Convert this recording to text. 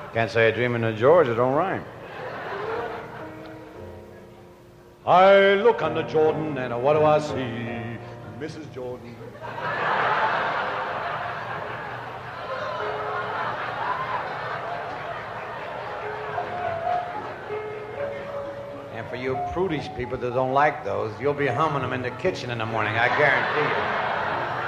Can't say dreaming of George, it don't rhyme. I look on the Jordan, and what do I see? Mrs. Jordan. And for you prudish people that don't like those, you'll be humming them in the kitchen in the morning, I guarantee you.